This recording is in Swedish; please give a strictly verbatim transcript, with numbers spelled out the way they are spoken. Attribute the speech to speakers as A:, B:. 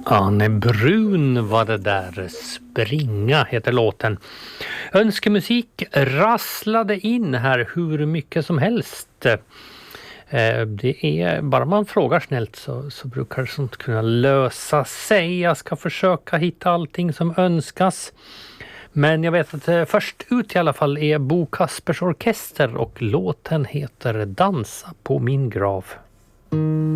A: Anne Brun var det där. Springa heter låten. Önskemusik rasslade in här hur mycket som helst. Eh, Det är, bara man frågar snällt så, så brukar sånt kunna lösa sig. Jag ska försöka hitta allting som önskas. Men jag vet att eh, först ut i alla fall är Bo Kaspers Orkester och låten heter Dansa på min grav.